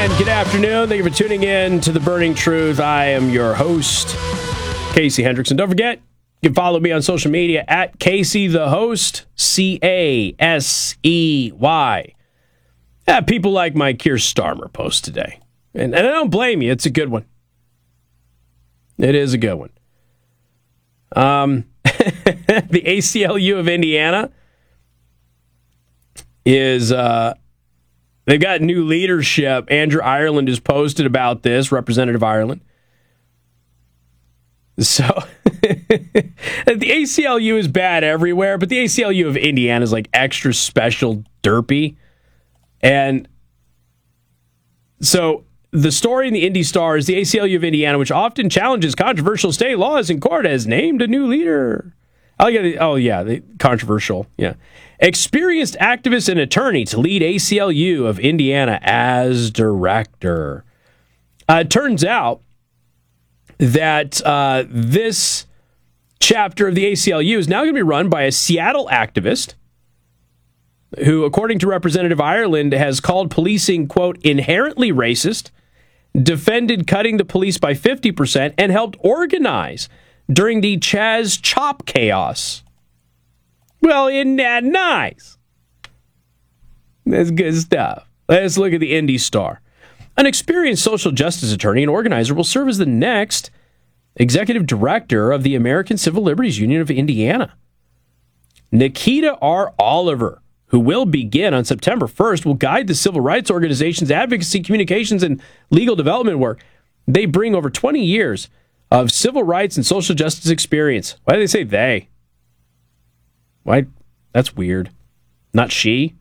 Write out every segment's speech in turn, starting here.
And good afternoon. Thank you for tuning in to The Burning Truth. I am your host, Casey Hendrickson. Don't forget, you can follow me on social media at Casey the Host, Casey. People like my Keir Starmer post today. And I don't blame you. It's a good one. It is a good one. The ACLU of Indiana is... they've got new leadership. Andrew Ireland has posted about this, Representative Ireland. So, the ACLU is bad everywhere, but the ACLU of Indiana is like extra special derpy. And so, the story in the Indy Star is the ACLU of Indiana, which often challenges controversial state laws in court, has named a new leader. The controversial, yeah. Experienced activist and attorney to lead ACLU of Indiana as director. It turns out that this chapter of the ACLU is now going to be run by a Seattle activist who, according to Representative Ireland, has called policing, quote, inherently racist, defended cutting the police by 50%, and helped organize during the Chaz Chop chaos. Well, isn't that nice? That's good stuff. Let's look at the Indy Star. An experienced social justice attorney and organizer will serve as the next executive director of the American Civil Liberties Union of Indiana. Nikita R. Oliver, who will begin on September 1st, will guide the civil rights organization's advocacy, communications, and legal development work. They bring over 20 years of civil rights and social justice experience. Why do they say they? Why? That's weird. Not she.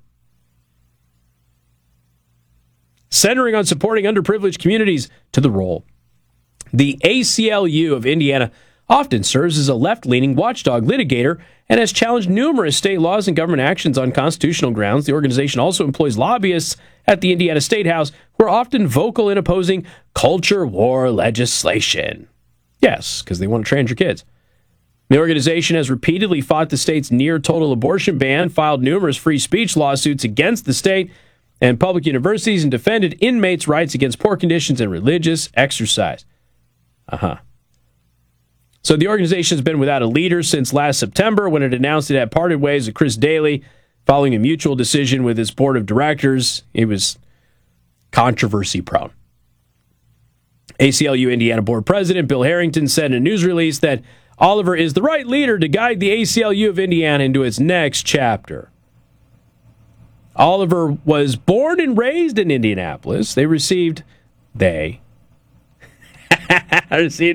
Centering on supporting underprivileged communities to the role. The ACLU of Indiana often serves as a left-leaning watchdog litigator and has challenged numerous state laws and government actions on constitutional grounds. The organization also employs lobbyists at the Indiana State House who are often vocal in opposing culture war legislation. Yes, because they want to train your kids. The organization has repeatedly fought the state's near-total abortion ban, filed numerous free speech lawsuits against the state and public universities, and defended inmates' rights against poor conditions and religious exercise. So the organization has been without a leader since last September when it announced it had parted ways with Chris Daly following a mutual decision with its board of directors. It was controversy-prone. ACLU Indiana Board President Bill Harrington said in a news release that Oliver is the right leader to guide the ACLU of Indiana into its next chapter. Oliver was born and raised in Indianapolis. They received